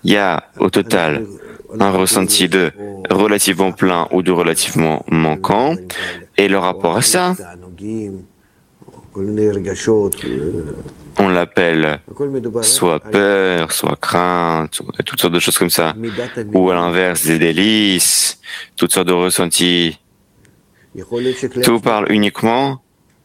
il y a au total un ressenti de relativement plein ou de relativement manquant, et le rapport à ça, on l'appelle soit peur, soit crainte, toutes sortes de choses comme ça, ou à l'inverse des délices, toutes sortes de ressentis. Tout parle uniquement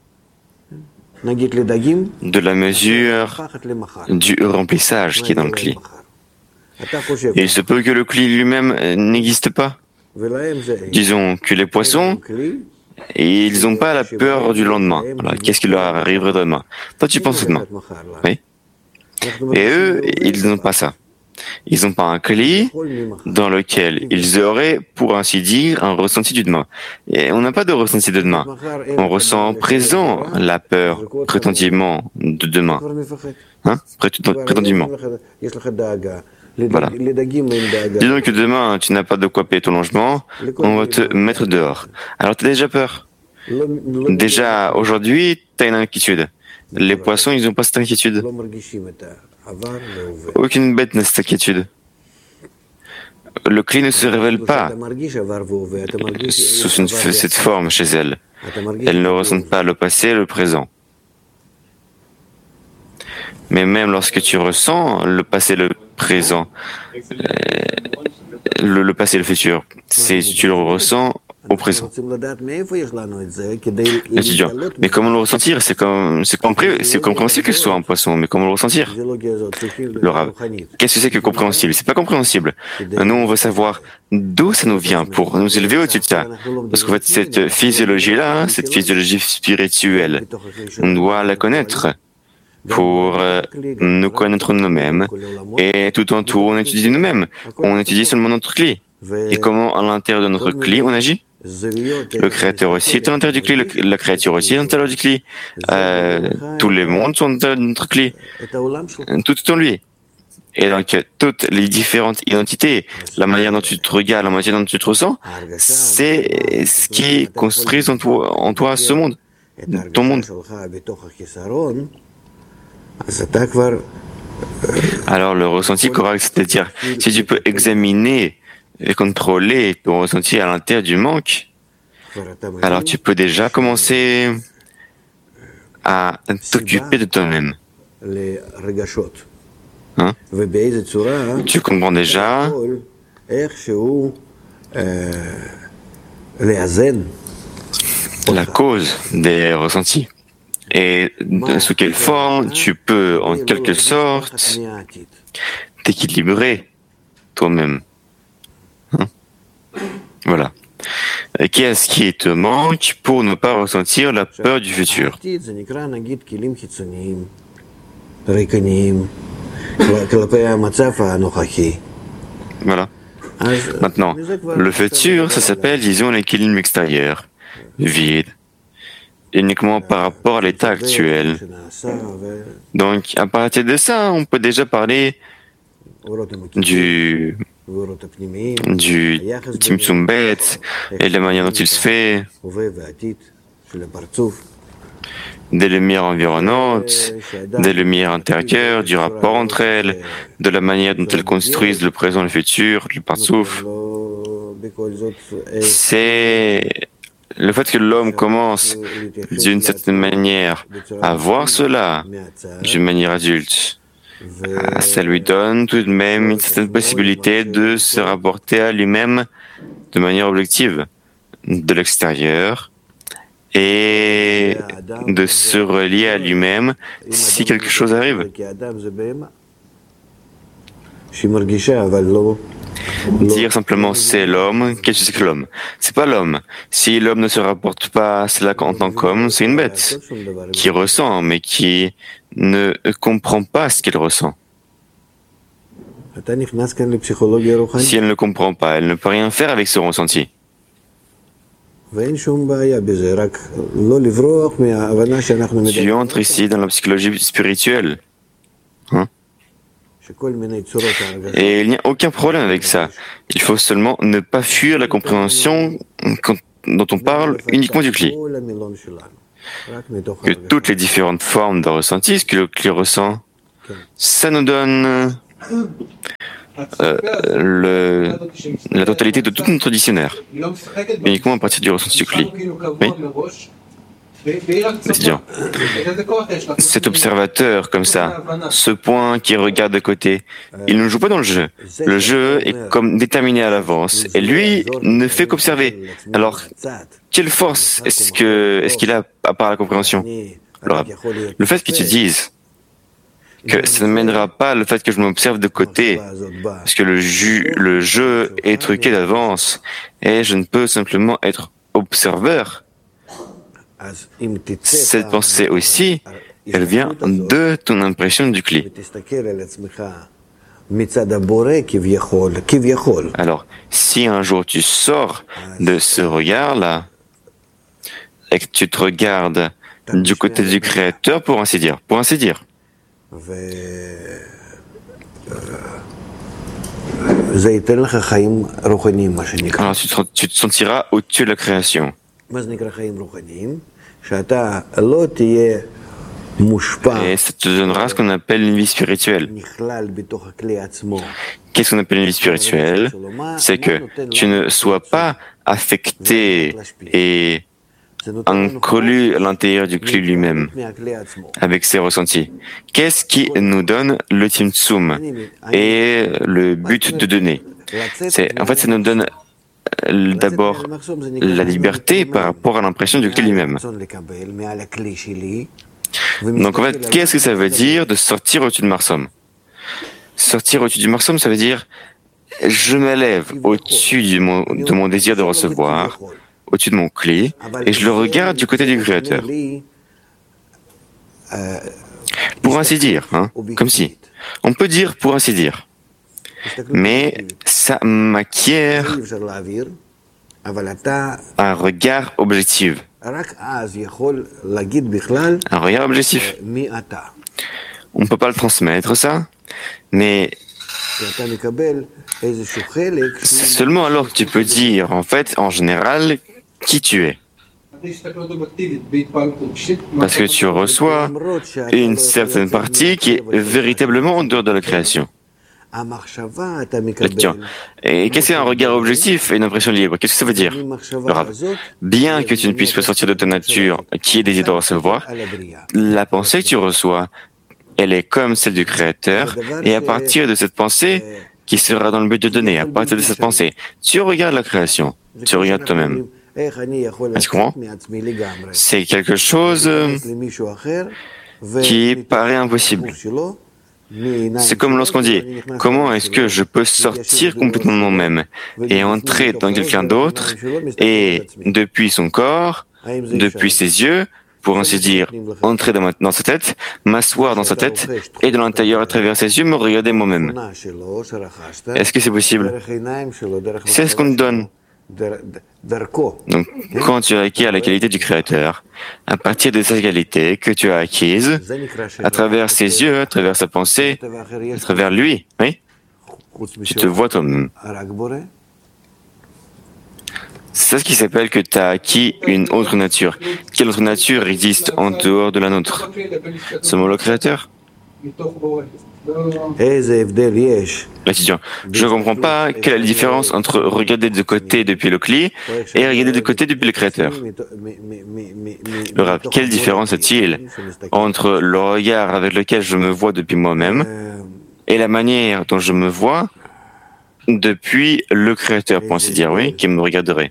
de la mesure du remplissage qui est dans le cli. Et il se peut que le cli lui-même n'existe pas. Disons que les poissons, ils n'ont pas la peur du lendemain. Alors, qu'est-ce qui leur arriverait demain? Toi, tu penses demain. Oui. Et eux, ils n'ont pas ça. Ils n'ont pas un cli dans lequel ils auraient, pour ainsi dire, un ressenti du demain. Et on n'a pas de ressenti de demain. On ressent présent la peur, prétendument, de demain. Hein? Prétendument. Voilà. Disons que demain, tu n'as pas de quoi payer ton logement, on va te mettre dehors. Alors, tu as déjà peur. Déjà, aujourd'hui, tu as une inquiétude. Les poissons, ils n'ont pas cette inquiétude. Aucune bête n'a cette inquiétude. Le cli ne se révèle pas sous cette forme chez elle. Elle ne ressent pas le passé et le présent. Mais même lorsque tu ressens le passé et le présent, le passé et le futur, tu le ressens au présent. L'étudiant, mais comment le ressentir? C'est compréhensible que ce soit un poisson, mais comment le ressentir? Le Rav, qu'est-ce que c'est que compréhensible? C'est pas compréhensible. Nous, on veut savoir d'où ça nous vient pour nous élever au-dessus de ça. Parce qu'en fait, cette physiologie-là, cette physiologie spirituelle, on doit la connaître pour nous connaître nous-mêmes. Et tout en tout, on étudie nous-mêmes. On étudie seulement notre cli. Et comment, à l'intérieur de notre cli, on agit? Le créateur aussi est à l'intérieur du cli, la créature aussi est à l'intérieur du cli. Tous les mondes sont à l'intérieur de notre cli. Tout est en lui. Et donc, toutes les différentes identités, la manière dont tu te regardes, la manière dont tu te ressens, c'est ce qui construit en toi ce monde, ton monde. Alors, le ressenti correct, c'est-à-dire, si tu peux examiner et contrôler ton ressenti à l'intérieur du manque, alors tu peux déjà commencer à t'occuper de toi-même. Hein? Tu comprends déjà la cause des ressentis et sous quelle forme tu peux en quelque sorte t'équilibrer toi-même. Hein? Voilà. Qu'est-ce qui te manque pour ne pas ressentir la peur du futur? Voilà. Maintenant, le futur, ça s'appelle, disons, l'équilibre extérieur, vide, uniquement par rapport à l'état actuel. Donc, à partir de ça, on peut déjà parler du Tzimtzum Bet et la manière dont il se fait, des lumières environnantes, des lumières intérieures, du rapport entre elles, de la manière dont elles construisent le présent et le futur, le partsouf. C'est le fait que l'homme commence d'une certaine manière à voir cela d'une manière adulte. Ça lui donne tout de même une certaine possibilité de se rapporter à lui-même de manière objective, de l'extérieur, et de se relier à lui-même si quelque chose arrive. Dire simplement c'est l'homme, qu'est-ce que c'est que l'homme? C'est pas l'homme. Si l'homme ne se rapporte pas à cela en tant qu'homme, c'est une bête qui ressent, mais qui ne comprend pas ce qu'elle ressent. Si elle ne comprend pas, elle ne peut rien faire avec ce ressenti. Tu entres ici dans la psychologie spirituelle. Hein? Et il n'y a aucun problème avec ça. Il faut seulement ne pas fuir la compréhension dont on parle uniquement du cli. Que toutes les différentes formes de ressenti, ce que le cli ressent, ça nous donne la totalité de tout notre dictionnaire, uniquement à partir du ressenti du cli. Oui. C'est-à-dire, cet observateur comme ça, ce point qui regarde de côté, il ne joue pas dans le jeu. Le jeu est comme déterminé à l'avance et lui ne fait qu'observer. Alors, quelle force est-ce qu'il a à part la compréhension? Alors, le fait qu'ils te disent que ça ne mènera pas le fait que je m'observe de côté, parce que le jeu est truqué d'avance et je ne peux simplement être observeur. Cette pensée aussi, elle vient de ton impression du cli. Alors, si un jour tu sors de ce regard-là et que tu te regardes du côté du Créateur, pour ainsi dire, alors tu te sentiras au-dessus de la création. Et ça te donnera ce qu'on appelle une vie spirituelle. Qu'est-ce qu'on appelle une vie spirituelle? C'est que tu ne sois pas affecté et inclus à l'intérieur du cli lui-même, avec ses ressentis. Qu'est-ce qui nous donne le Tzimtzum et le but de donner? En fait, ça nous donne d'abord la liberté par rapport à l'impression du cli lui-même. Donc en fait, qu'est-ce que ça veut dire de sortir au-dessus de Marsom? Sortir au-dessus du Marsom, ça veut dire je m'élève au-dessus de mon désir de recevoir, au-dessus de mon cli, et je le regarde du côté du Créateur. Pour ainsi dire, comme si. On peut dire pour ainsi dire. Mais ça m'acquiert un regard objectif. Un regard objectif. On ne peut pas le transmettre, ça, mais c'est seulement alors que tu peux dire, en fait, en général, qui tu es. Parce que tu reçois une certaine partie qui est véritablement en dehors de la création. Et qu'est-ce qu'un regard objectif et une impression libre? Qu'est-ce que ça veut dire? Bien que tu ne puisses pas sortir de ta nature qui est désir de recevoir, la pensée que tu reçois, elle est comme celle du Créateur, et à partir de cette pensée, qui sera dans le but de donner, à partir de cette pensée, tu regardes la création, tu regardes toi-même. Est-ce que tu comprends? C'est quelque chose qui paraît impossible. C'est comme lorsqu'on dit, comment est-ce que je peux sortir complètement de moi-même et entrer dans quelqu'un d'autre et depuis son corps, depuis ses yeux, pour ainsi dire, entrer dans sa tête, m'asseoir dans sa tête et de l'intérieur à travers ses yeux me regarder moi-même. Est-ce que c'est possible? C'est ce qu'on nous donne. Donc, quand tu acquiers la qualité du Créateur, à partir de cette qualité que tu as acquise, à travers ses yeux, à travers sa pensée, à travers lui, oui, tu te vois toi-même. C'est ce qui s'appelle que tu as acquis une autre nature. Quelle autre nature existe en dehors de la nôtre? Seulement le Créateur? L'étudiant, je ne comprends pas quelle est la différence entre regarder de côté depuis le cli et regarder de côté depuis le Créateur. Le Rav, quelle différence est-il entre le regard avec lequel je me vois depuis moi-même et la manière dont je me vois depuis le Créateur, pour ainsi dire, oui, qui me regarderait?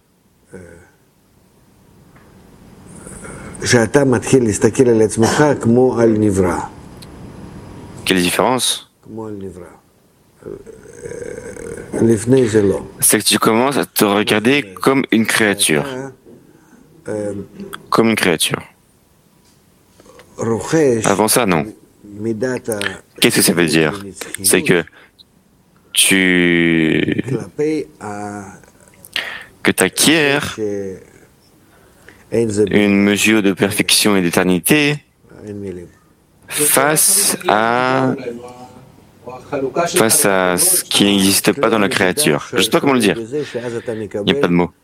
Quelle différence? C'est que tu commences à te regarder comme une créature. Comme une créature. Avant ça, non. Qu'est-ce que ça veut dire? C'est que tu acquiers une mesure de perfection et d'éternité face à ce qui n'existe pas dans la créature. Je ne sais pas comment le dire. Il n'y a pas de mots.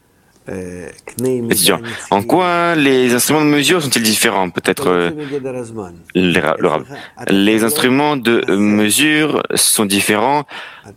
En quoi les instruments de mesure sont-ils différents? Peut-être les instruments de mesure sont différents